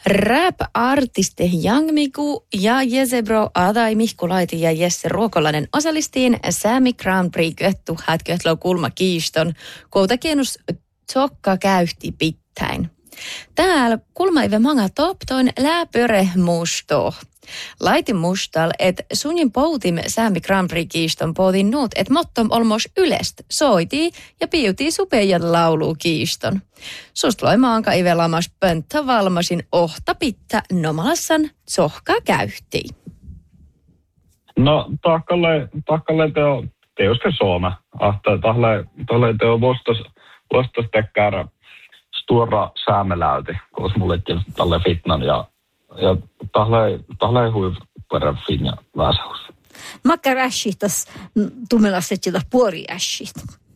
Rap-artisti Young Miku ja Jezebro Adai Mihkulaiti ja Jesse Ruokolainen osallistiin Sami Grand Prix köttu hätköhtlo kulma kiiston, koutakienus tsokka käyhti pittäin. Täällä kulmaive manga toptoin läpöre musto. Laitin mustal, että sunnin poutim Sami Grand Prix kiiston poutin nuut, että mottom olmos ylestä soitii ja piutii supejan laulu kiiston. Sust loi maanka ivelamas pöntä valmasin ohta pittä nomalassan tsohka käyhtii. No, takkalle teoske Suomea. Tahle teo vastas tekkär stora saameläyti, koska mullekin tälle fitnan ja tahle hui perä finja väsähus. Makkar äshitas tummelaset jota puori äshit.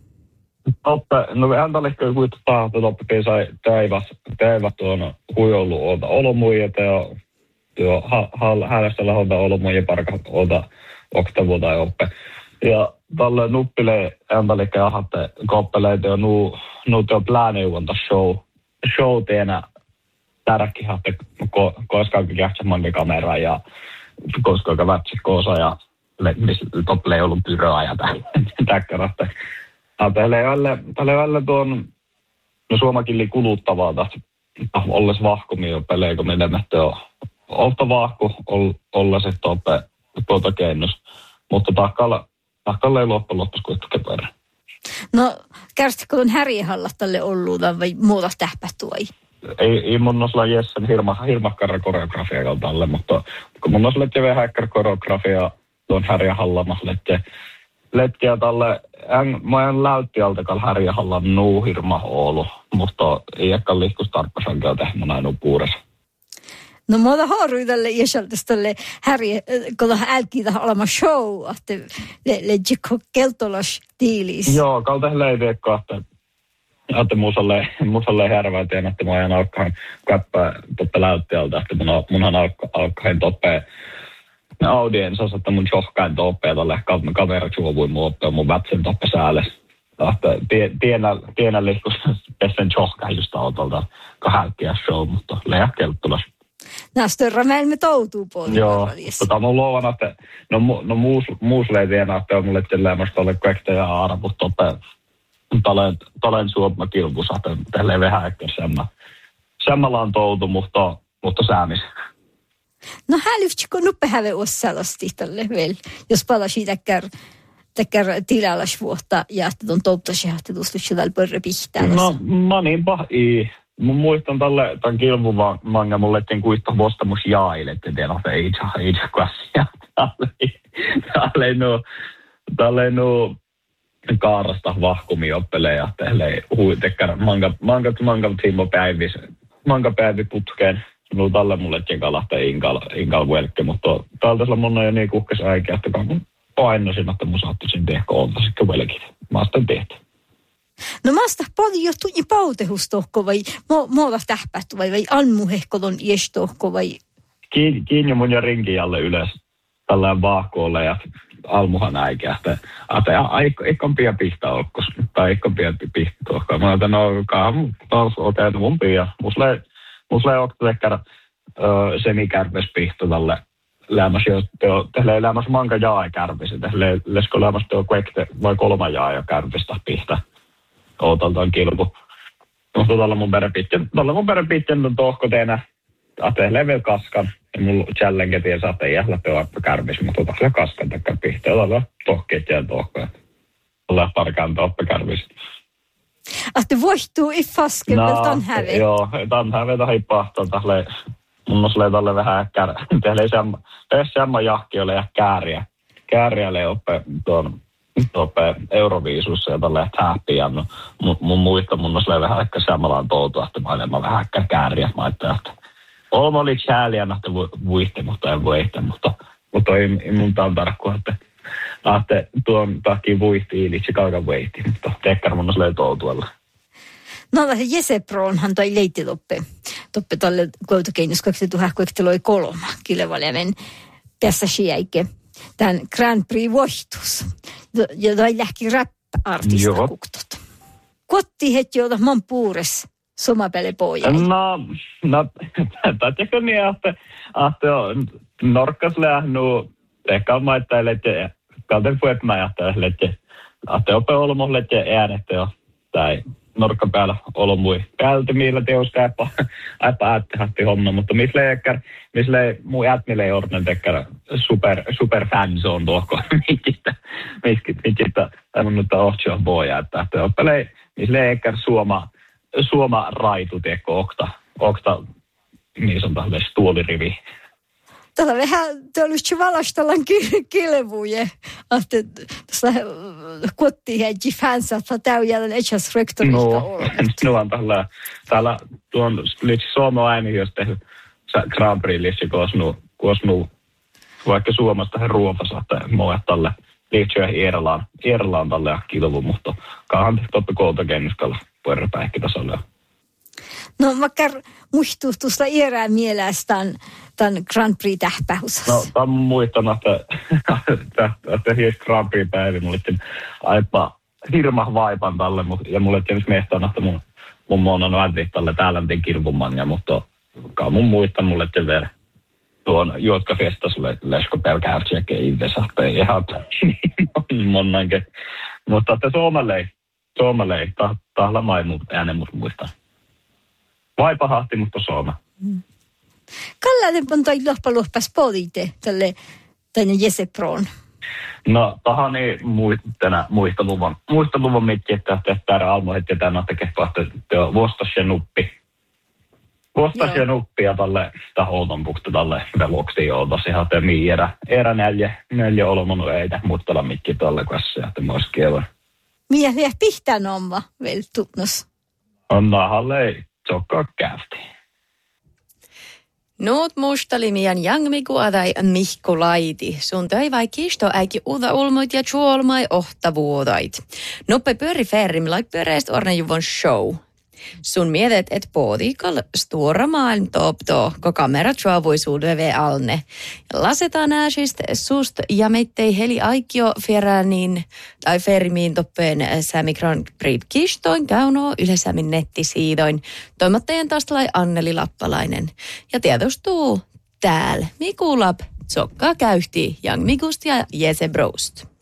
No hän tälle kuitu tahto toppe sai täivät tuon huijollu olta olomuja teo häneställä olta olomuja parka olta oktavu tai oppe. Ja tälle nuppile hän tälle ahatte koppeleita ja nu teo plääneuvonta show teenä tärkki hatte koska kähtsä manne kamera ja koska vätsi koosa ja tople ei ollut pyroa ja täkkaratte. Tälle välillä tuon no suomakilli kuluttavaa olles vahkumia pelejä, kun menemättä olta vahku olla se tuota kennus. Mutta takkalle ei loppujen kuitenkin perään. No, kärstikö on härjehalla tälle olluudan vai muuta tähpätuai? Ei mun osalla Jessen hirmakkarra koreografia tälle, mutta kun mun osalla vähän häkkär koreografia tuon härjähallamassa letkiä tälle, mä en läytti altakal härjähallan nuu hirma oulu, mutta ei ehkä liikkus tarppasankaan tehmä näin puures. No muuta haarui tälle iäsältäs tälle härjä, kun älkiitä olema show, että le keltolas tiilis. Joo, kalta leiviekko, että musalle härvää tien, että mä ajan aukkaan käppää toppe läyttialta, että munhan aukkaan toppe audiensas, että mun johkain toppee tälle kamerat suovuin mun oppia mun vätsen toppe sääles. Tienä liikkus pessen johkain just autolta kahälkkiä show, mutta leijä kelttulas. Nästörrä meillä me toutuu puolella. Joo, mun luovan, että no muus leitienä, että on mulle tillämästä tolle kuekta ja arvut toppe talen suopma kilpusa, että tälleen vähän ehkä semmalla on toutu, mutta säämis. No hälyftsikö nuppehäve ossalosti tälle vielä, jos palasi täkkär tilallas vuotta ja että on touptasi, että tuossa tällä pörrä pihtää. No mä niinpä ei. Mä muistan tämän kilpumanga mulle etten kuittaa vostamus jaile, että tiedän, että ei kassia. Tälleen kaarasta vahkumia oppelee ja tälleen huitekkär manga tiimo päivis. Manga päivi putkeen. No tällä mulle kalahtaa inkal velkki, mutta täältä sillä mun on jo niin kuhkes aikaa, että kun painosin, että mun saattisin tehdä olta sitten velkit. Mä sitten tehty. No mä sitä paljon tunnin pautehustohko vai muuta tähpätty vai anmuhehkodon iästohko vai? Kiinni mun ja rinkin alle ylös tällainen vaahkoolle ja almuhan äikä, että eikon pia pihtaa okkos, tai eikon pia pihtaa tohkaa. Mä otan taas okei, mun pia. Musle ei ole ehkä semikärpes pihto tälle lämmäs, tehdään lämmäs manka jaa kärpisi, tehdään lesko lämmäs teo kuekte vai 3 jaa kärpistä pihtä. Ootaltaan kilpu. Mutta tällä mun perepitten on tohko teenä, että level kaskan. Ja mulla challenge tien saattaa jählä teo kärpisi, mutta tällä kaskan takia pihtä. Tällä tohkeet ja tohkoja. Tällä parkaan tohpe kärpisi. Että voihtuu i fasken väl tanhäve? Joo, tanhäve tahi pahtaa tälle. Mun on tälle vähän tehdä semma jahkiolle ja kääriälle oppe Euroviisussa ja tälle häppiä. Mun muista mun on vähän ehkä semmalaan toutua, että mä vähän ehkä kääriä. Mä ajattelin, että olma oli chääliä, että vuihti, mutta en vuihti, mutta ei mun tämän tarkkua, että tuon takia vuihti ilitsi kaukan vuihti, mutta tekkär mun on toutuella. No Jezebroonhan toi leitti toppe tälle koulukeinus 2023 kilevalemen tässä siäike. Tämän Grand Prix voihtus. Ja toi lähki rap-artista kuktot. Kotti heti jota man puures somapele poja? No, tätäkö niin, että norkkas lähnu, ehkä maittaa, että kalten puhet mä ajattelin, että ope olmolle, että äänet jo, tai norkka päällä olmui päältä, millä teosta äppä äättehätti homma, mutta misle muu ätmille ei orten tekkär super fans on tuokko, mikistä tämän nyt ohtsioon poja, että oppelei, misle eikkär suoma raitu, tiekko okta, niin on tällainen stuolirivi. Tällä vähän tuollaista valastalan kilvuje, että tuossa kotiin häjji fansat, että tämä on jälleen etsäs rektorista ollut. No on täällä tuon liitsi Suomen ääni, jos tehnyt Grand Prix-lissi koosnu vaikka Suomesta he ruopasa, että mua tälle liittyä Eerlaan tälle kilvu, mutta kaahan totta koulta kennuskalla puerrepäikkitasolla. No makar muistuu tuosta Eerään mielestä tämän Grand Prix-tähpäusassa. No, tämä on muistanut, että hies Grand Prix-päivi. Mulle aipa hirma vaipan tälle, ja mulle tietysti meistä että mun on advi tälle täällä kirvumania, mutta mun muistan mulle vielä tuon juotkafestas lesko pelkäätsiäkin itse ihan monnankin. Mutta että Suomalei, tahla maimu äänen mut muistan. Vaipa hahti, mutta Suoma. Kallaten on toi lohpas poliite tänne Jeseproon. No, tahani muisteluvan mitki, että täällä almoitti tänä tekevät vuostas ja nuppi ja tälle taholtonpukta tälle veloksi oltas ihan temi erä neljä olomonu eitä muistella mitki tälle kanssa ja tämä olisi kielen. Miä liian pihtään omma vielä tutnos? On nahalle tsokkaa käysti. Nuut mustali mian jangmiku adai Mihku laiti. Sun töivai kisto äiki uda ulmoit ja chuolmai ohtavuodait. Noppe pyöri ferrim laik pyöreist ornejuvon show. Sun mietet et poodikal stora maailm topto, ko kamera chuovuisuudeve alne. Lasetaan ääsist sust ja meittei heli aikio feranin tai fermiin toppeen Sami Grand Prix kistoin käynoo ylesämin nettisiidoin. Toimittajan tastalai Anneli Lappalainen. Ja tietostuu täällä Mikulap tsokkaa käyhti Young Mikusta ja Jese Brost.